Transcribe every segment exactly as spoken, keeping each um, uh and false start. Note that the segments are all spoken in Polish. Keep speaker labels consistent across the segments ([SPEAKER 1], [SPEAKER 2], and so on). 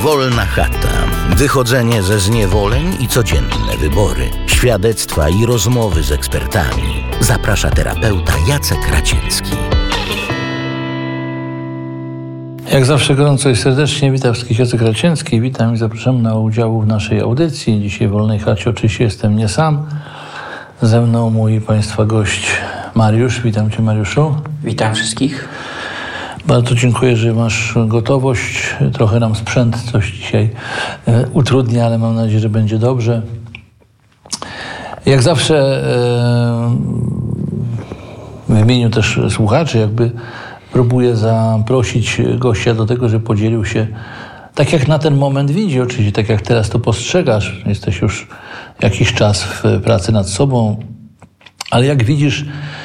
[SPEAKER 1] Wolna chata. Wychodzenie ze zniewoleń i codzienne wybory. Świadectwa i rozmowy z ekspertami. Zaprasza terapeuta Jacek Raciecki.
[SPEAKER 2] Jak zawsze gorąco i serdecznie witam wszystkich, Jacek Raciecki. Witam i zapraszam na udział w naszej audycji. Dzisiaj w Wolnej Chacie oczywiście jestem nie sam. Ze mną mój Państwa gość Mariusz. Witam Cię, Mariuszu.
[SPEAKER 3] Witam wszystkich.
[SPEAKER 2] Bardzo dziękuję, że masz gotowość. Trochę nam sprzęt coś dzisiaj e, utrudnia, ale mam nadzieję, że będzie dobrze. Jak zawsze e, w imieniu też słuchaczy jakby próbuję zaprosić gościa do tego, żeby podzielił się tak jak na ten moment widzi, oczywiście tak jak teraz to postrzegasz. Jesteś już jakiś czas w pracy nad sobą, ale jak widzisz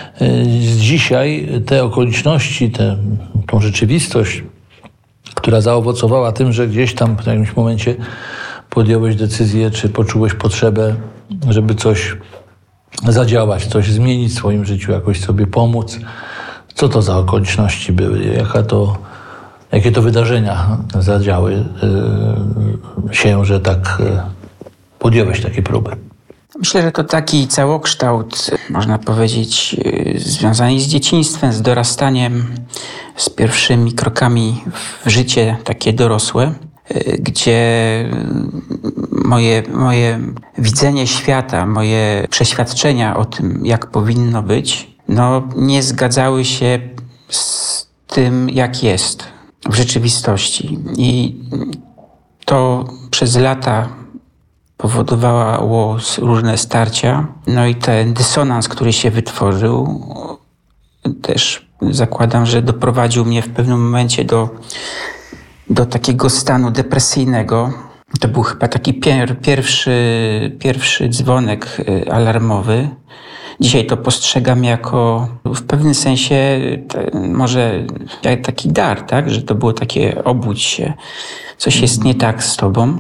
[SPEAKER 2] dzisiaj te okoliczności, te, tą rzeczywistość, która zaowocowała tym, że gdzieś tam w jakimś momencie podjąłeś decyzję, czy poczułeś potrzebę, żeby coś zadziałać, coś zmienić w swoim życiu, jakoś sobie pomóc. Co to za okoliczności były? Jaka to, jakie to wydarzenia zadziały yy, się, że tak yy, podjąłeś takie próby?
[SPEAKER 3] Myślę, że to taki całokształt, można powiedzieć, związany z dzieciństwem, z dorastaniem, z pierwszymi krokami w życie takie dorosłe, gdzie moje, moje widzenie świata, moje przeświadczenia o tym, jak powinno być, no nie zgadzały się z tym, jak jest w rzeczywistości. I to przez lata powodowało różne starcia. No i ten dysonans, który się wytworzył, też zakładam, że doprowadził mnie w pewnym momencie do, do takiego stanu depresyjnego. To był chyba taki pier, pierwszy, pierwszy dzwonek alarmowy. Dzisiaj to postrzegam jako w pewnym sensie może taki dar, tak? Że to było takie obudź się, coś jest nie tak z tobą.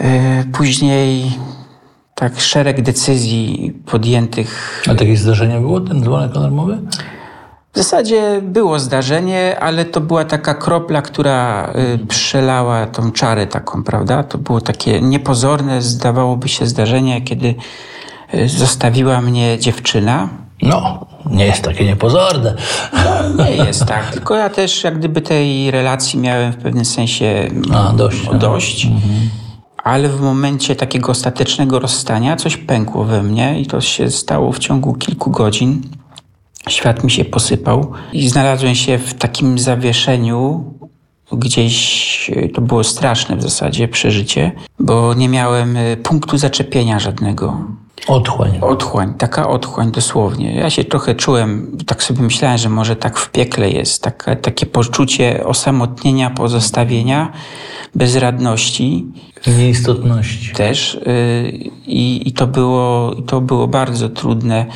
[SPEAKER 3] Później tak szereg decyzji podjętych.
[SPEAKER 2] A takie zdarzenie było, ten dzwonek alarmowy?
[SPEAKER 3] W zasadzie było zdarzenie, ale to była taka kropla, która przelała tą czarę taką, prawda? To było takie niepozorne, zdawałoby się zdarzenie, kiedy zostawiła mnie dziewczyna.
[SPEAKER 2] No, nie jest takie niepozorne.
[SPEAKER 3] No, nie jest tak, tylko ja też jak gdyby tej relacji miałem w pewnym sensie
[SPEAKER 2] A, dość.
[SPEAKER 3] dość. Mhm. Ale w momencie takiego ostatecznego rozstania coś pękło we mnie i to się stało w ciągu kilku godzin. Świat mi się posypał i znalazłem się w takim zawieszeniu. Gdzieś to było straszne w zasadzie przeżycie, bo nie miałem punktu zaczepienia żadnego.
[SPEAKER 2] Otchłań.
[SPEAKER 3] Otchłań, taka otchłań dosłownie. Ja się trochę czułem, tak sobie myślałem, że może tak w piekle jest. Taka, takie poczucie osamotnienia, pozostawienia, bezradności.
[SPEAKER 2] Nieistotności.
[SPEAKER 3] Też. Yy, i, i to było, to było bardzo trudne,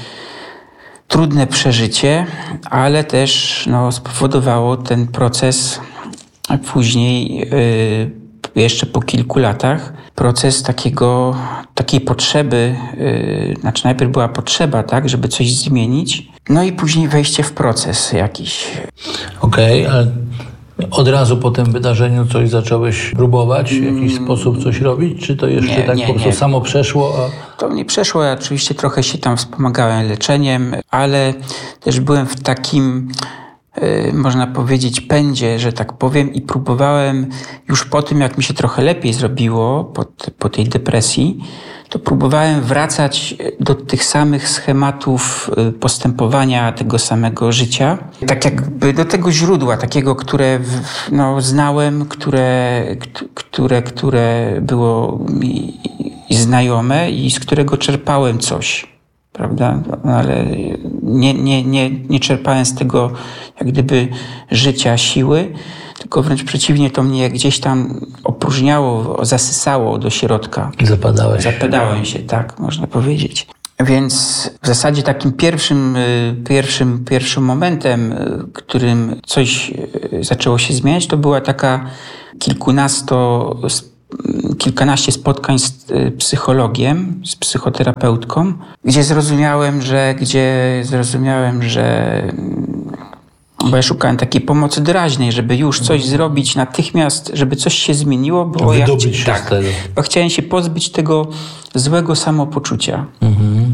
[SPEAKER 3] trudne przeżycie, ale też no, spowodowało ten proces później, yy, jeszcze po kilku latach, proces takiego, takiej potrzeby, yy, znaczy najpierw była potrzeba, tak, żeby coś zmienić, no i później wejście w proces jakiś.
[SPEAKER 2] Okej, okay, ale od razu po tym wydarzeniu coś zacząłeś próbować, w jakiś mm, sposób coś robić, czy to jeszcze nie, tak nie, po prostu nie. samo przeszło? A...
[SPEAKER 3] To nie przeszło, ja oczywiście trochę się tam wspomagałem leczeniem, ale też byłem w takim, Yy, można powiedzieć, pędzie, że tak powiem, i próbowałem już po tym, jak mi się trochę lepiej zrobiło po, po tej depresji, to próbowałem wracać do tych samych schematów postępowania, tego samego życia. Tak jakby do tego źródła, takiego, które no, znałem, które, które, które było mi znajome i z którego czerpałem coś. Prawda? Ale nie, nie, nie, nie czerpałem z tego jak gdyby życia, siły, tylko wręcz przeciwnie, to mnie gdzieś tam opróżniało, zasysało do środka.
[SPEAKER 2] Zapadałeś.
[SPEAKER 3] Zapadałem się, tak, można powiedzieć. Więc w zasadzie takim pierwszym, pierwszym, pierwszym momentem, którym coś zaczęło się zmieniać, to była taka kilkunasto kilkanaście spotkań z psychologiem, z psychoterapeutką, gdzie zrozumiałem, że, gdzie zrozumiałem, że Bo ja szukałem takiej pomocy doraźnej, żeby już coś zrobić natychmiast, żeby coś się zmieniło, bo ja
[SPEAKER 2] Wydobyć
[SPEAKER 3] chci-
[SPEAKER 2] się
[SPEAKER 3] tak,
[SPEAKER 2] z tego.
[SPEAKER 3] bo chciałem się pozbyć tego złego samopoczucia.
[SPEAKER 2] Mhm.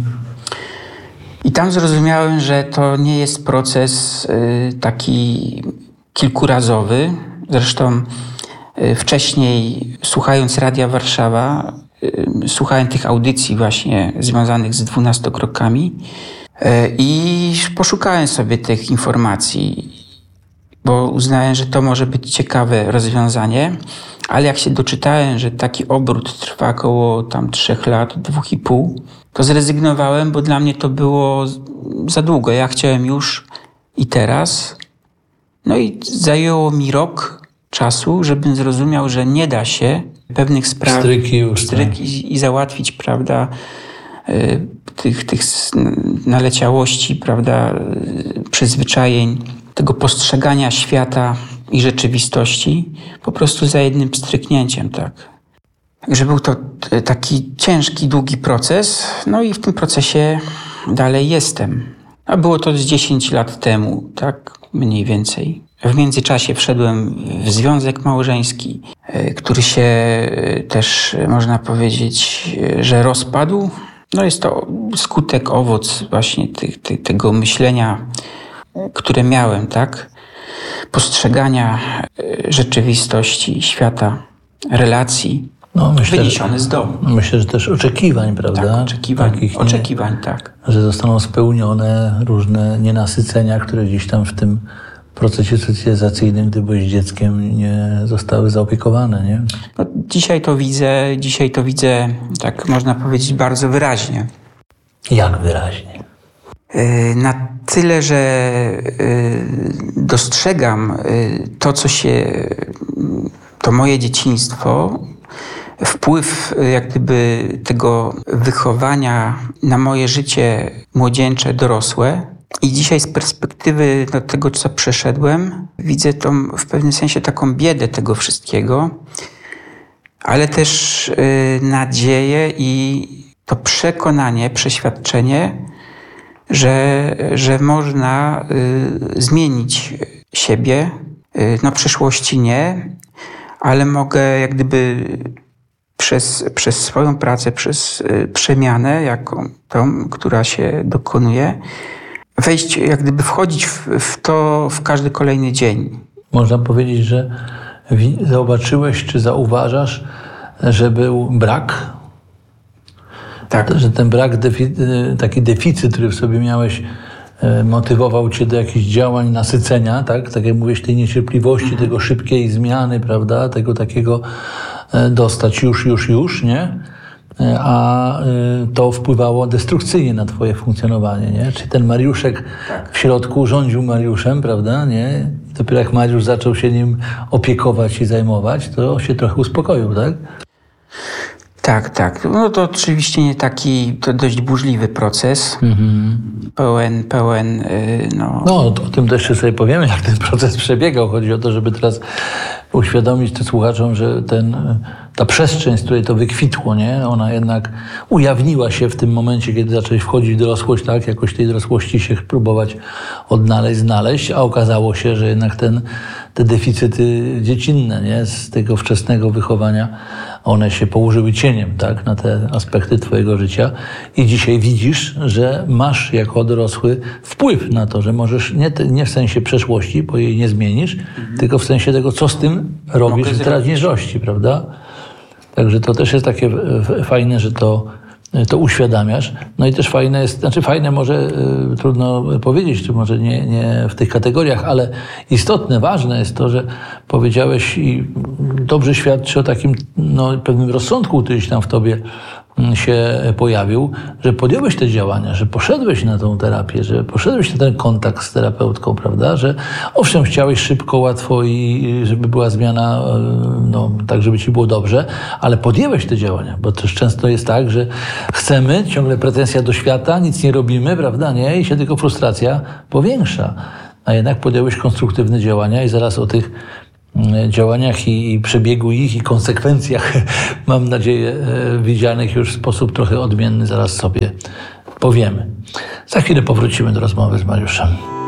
[SPEAKER 3] I tam zrozumiałem, że to nie jest proces y, taki kilkurazowy. Zresztą y, wcześniej, słuchając Radia Warszawa, y, słuchałem tych audycji właśnie związanych z dwunastokrokami y, i poszukałem sobie tych informacji, bo uznałem, że to może być ciekawe rozwiązanie, ale jak się doczytałem, że taki obrót trwa około tam trzech lat, dwóch i pół, to zrezygnowałem, bo dla mnie to było za długo. Ja chciałem już i teraz. No i zajęło mi rok czasu, żebym zrozumiał, że nie da się pewnych spraw
[SPEAKER 2] Stryki już,
[SPEAKER 3] stryk
[SPEAKER 2] tak.
[SPEAKER 3] i, i załatwić, prawda, y, tych, tych s- naleciałości, prawda, y, przyzwyczajeń, tego postrzegania świata i rzeczywistości po prostu za jednym stryknięciem, tak. Także był to t- taki ciężki, długi proces, no i w tym procesie dalej jestem. A było to z dziesięć lat temu, tak mniej więcej. W międzyczasie wszedłem w związek małżeński, e, który się e, też, e, można powiedzieć, e, że rozpadł. No jest to skutek, owoc właśnie tych, tych, tego myślenia, e, które miałem, tak? Postrzegania e, rzeczywistości, świata, relacji,
[SPEAKER 2] No, myślę,
[SPEAKER 3] wyniesiony z domu.
[SPEAKER 2] myślę, że też oczekiwań, prawda?
[SPEAKER 3] Tak, oczekiwań,
[SPEAKER 2] Takich nie-
[SPEAKER 3] oczekiwań, tak.
[SPEAKER 2] że zostaną spełnione różne nienasycenia, które gdzieś tam w tym procesie socjalizacyjnym, gdy byłeś dzieckiem, nie zostały zaopiekowane, nie?
[SPEAKER 3] No, dzisiaj to widzę, dzisiaj to widzę, tak można powiedzieć, bardzo wyraźnie.
[SPEAKER 2] Jak wyraźnie?
[SPEAKER 3] Yy, Na tyle, że yy, dostrzegam yy, to, co się, yy, to moje dzieciństwo, wpływ yy, jak gdyby tego wychowania na moje życie młodzieńcze, dorosłe. I dzisiaj z perspektywy no, tego, co przeszedłem, widzę tą w pewnym sensie taką biedę tego wszystkiego, ale też yy, nadzieję i to przekonanie, przeświadczenie, że, że można y, zmienić siebie. Y, no przyszłości nie, ale mogę jak gdyby przez, przez swoją pracę, przez y, przemianę, jaką tą, która się dokonuje, wejść, jak gdyby wchodzić w, w to w każdy kolejny dzień.
[SPEAKER 2] Można powiedzieć, że wi- zauważyłeś, czy zauważasz, że był brak?
[SPEAKER 3] Tak.
[SPEAKER 2] Że ten brak, defi- taki deficyt, który w sobie miałeś, e, motywował cię do jakichś działań, nasycenia, tak? Tak jak mówisz, tej niecierpliwości,
[SPEAKER 3] Mhm.
[SPEAKER 2] tego szybkiej zmiany, prawda? Tego takiego e, dostać już, już, już, nie? E, A e, to wpływało destrukcyjnie na twoje funkcjonowanie, nie? Czyli ten Mariuszek w środku rządził Mariuszem, prawda? Nie? I dopiero jak Mariusz zaczął się nim opiekować i zajmować, to się trochę uspokoił, tak?
[SPEAKER 3] Tak, tak. No to oczywiście nie taki, to dość burzliwy proces.
[SPEAKER 2] Mhm.
[SPEAKER 3] Pełen, pełen, y, no...
[SPEAKER 2] No, o tym też jeszcze sobie powiemy, jak ten proces przebiegał. Chodzi o to, żeby teraz uświadomić tym słuchaczom, że ten, ta przestrzeń, z której to wykwitło, nie? Ona jednak ujawniła się w tym momencie, kiedy zacząłeś wchodzić w dorosłość, tak? Jakoś tej dorosłości się próbować odnaleźć, znaleźć, a okazało się, że jednak ten, te deficyty dziecinne, nie? Z tego wczesnego wychowania, one się położyły cieniem, tak? Na te aspekty twojego życia. I dzisiaj widzisz, że masz jako dorosły wpływ na to, że możesz nie, te, nie w sensie przeszłości, bo jej nie zmienisz, mhm. tylko w sensie tego, co z tym robisz w teraźniejszości, prawda? Także to też jest takie fajne, że to, to uświadamiasz. No i też fajne jest, znaczy fajne może y, trudno powiedzieć, czy może nie, nie w tych kategoriach, ale istotne, ważne jest to, że powiedziałeś i dobrze świadczy o takim no, pewnym rozsądku, który tam w tobie się pojawił, że podjąłeś te działania, że poszedłeś na tą terapię, że poszedłeś na ten kontakt z terapeutką, prawda, że owszem, chciałeś szybko, łatwo i żeby była zmiana, no, tak żeby ci było dobrze, ale podjęłeś te działania, bo też często jest tak, że chcemy, ciągle pretensja do świata, nic nie robimy, prawda, nie, i się tylko frustracja powiększa, a jednak podjąłeś konstruktywne działania i zaraz o tych działaniach i, i przebiegu ich i konsekwencjach, mam nadzieję, widzianych już w sposób trochę odmienny, zaraz sobie powiemy. Za chwilę powrócimy do rozmowy z Mariuszem.